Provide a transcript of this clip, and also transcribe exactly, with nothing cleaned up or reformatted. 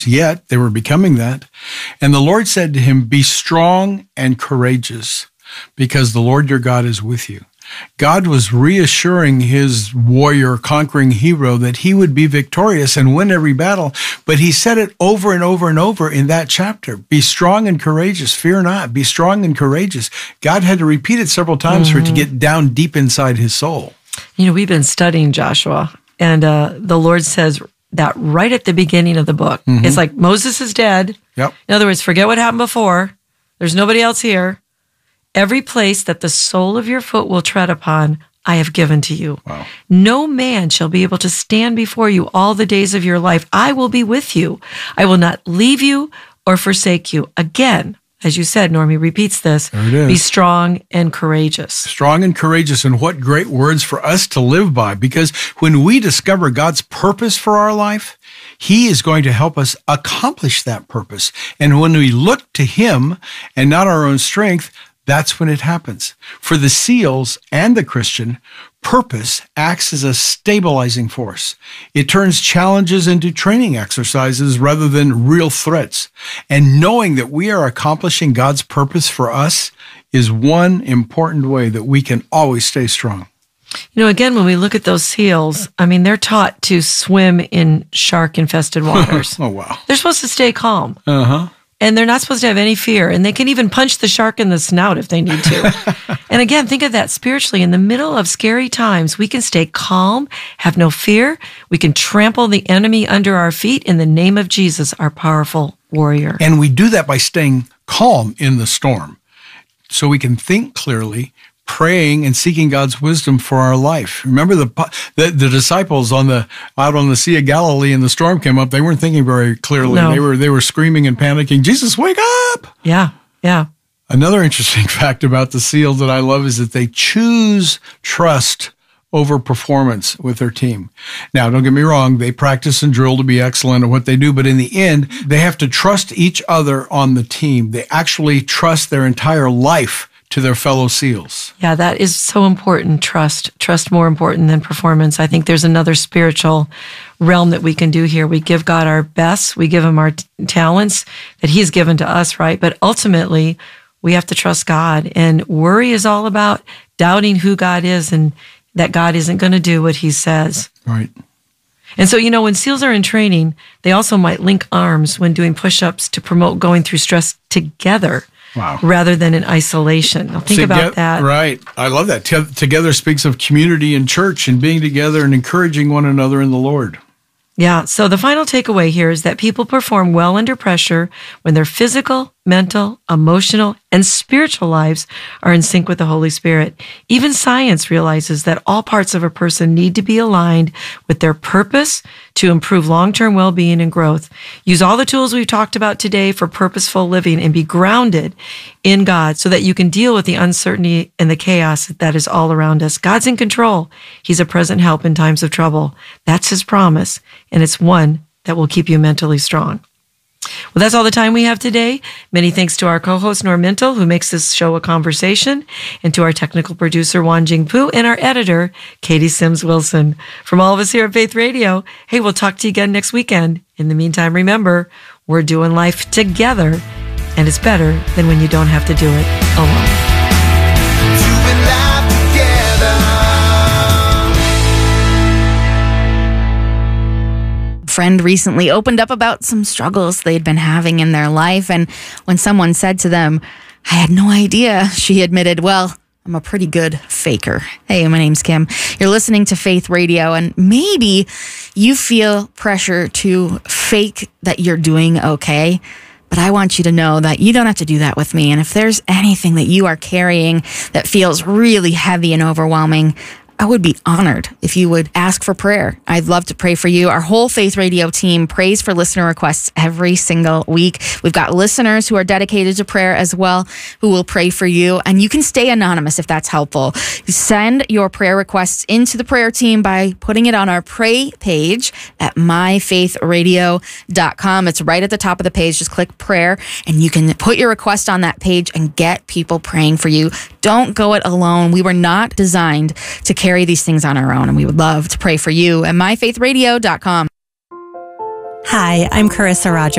yet they were becoming that. And the Lord said to him, be strong and courageous, because the Lord your God is with you. God was reassuring his warrior, conquering hero that he would be victorious and win every battle. But he said it over and over and over in that chapter. Be strong and courageous. Fear not. Be strong and courageous. God had to repeat it several times mm-hmm. for it to get down deep inside his soul. You know, we've been studying Joshua, and uh, the Lord says that right at the beginning of the book. Mm-hmm. It's like Moses is dead. Yep. In other words, forget what happened before. There's nobody else here. Every place that the sole of your foot will tread upon, I have given to you. Wow. No man shall be able to stand before you all the days of your life. I will be with you. I will not leave you or forsake you. Again, as you said, Normie repeats this, there it is. Be strong and courageous. Strong and courageous, and what great words for us to live by, because when we discover God's purpose for our life, he is going to help us accomplish that purpose. And when we look to him and not our own strength, that's when it happens. For the SEALs and the Christian, purpose acts as a stabilizing force. It turns challenges into training exercises rather than real threats. And knowing that we are accomplishing God's purpose for us is one important way that we can always stay strong. You know, again, when we look at those SEALs, I mean, they're taught to swim in shark-infested waters. Oh, wow. They're supposed to stay calm. Uh-huh. And they're not supposed to have any fear. And they can even punch the shark in the snout if they need to. And again, think of that spiritually. In the middle of scary times, we can stay calm, have no fear. We can trample the enemy under our feet in the name of Jesus, our powerful warrior. And we do that by staying calm in the storm, so we can think clearly, praying and seeking God's wisdom for our life. Remember the, the the disciples on the out on the Sea of Galilee, and the storm came up. They weren't thinking very clearly. No. They were they were screaming and panicking. Jesus, wake up! Yeah, yeah. Another interesting fact about the SEALs that I love is that they choose trust over performance with their team. Now, don't get me wrong, they practice and drill to be excellent at what they do, but in the end, they have to trust each other on the team. They actually trust their entire life to their fellow SEALs. Yeah, that is so important. Trust. Trust more important than performance. I think there's another spiritual realm that we can do here. We give God our best. We give him our t- talents that he's given to us, right? But ultimately, we have to trust God. And worry is all about doubting who God is and that God isn't going to do what he says. Right. And so, you know, when SEALs are in training, they also might link arms when doing push-ups to promote going through stress together. Wow. Rather than in isolation. Now think Toge- about that. Right. I love that. T- together speaks of community and church and being together and encouraging one another in the Lord. Yeah. So the final takeaway here is that people perform well under pressure when their physical, mental, emotional, and spiritual lives are in sync with the Holy Spirit. Even science realizes that all parts of a person need to be aligned with their purpose to improve long-term well-being and growth. Use all the tools we've talked about today for purposeful living and be grounded in God so that you can deal with the uncertainty and the chaos that is all around us. God's in control. He's a present help in times of trouble. That's his promise, and it's one that will keep you mentally strong. Well, that's all the time we have today. Many thanks to our co-host, Norm Mintle, who makes this show a conversation, and to our technical producer, Wan Jing Pu, and our editor, Katie Sims Wilson. From all of us here at Faith Radio, hey, we'll talk to you again next weekend. In the meantime, remember, we're doing life together, and it's better than when you don't have to do it alone. Friend recently opened up about some struggles they'd been having in their life, and when someone said to them, I had no idea, she admitted, well, I'm a pretty good faker. Hey, my name's Kim. You're listening to Faith Radio, and maybe you feel pressure to fake that you're doing okay, but I want you to know that you don't have to do that with me. And if there's anything that you are carrying that feels really heavy and overwhelming, I would be honored if you would ask for prayer. I'd love to pray for you. Our whole Faith Radio team prays for listener requests every single week. We've got listeners who are dedicated to prayer as well, who will pray for you. And you can stay anonymous if that's helpful. Send your prayer requests into the prayer team by putting it on our pray page at my faith radio dot com. It's right at the top of the page. Just click prayer and you can put your request on that page and get people praying for you. Don't go it alone. We were not designed to carry these things on our own, and we would love to pray for you at my faith radio dot com. Hi, I'm Carissa Rogers.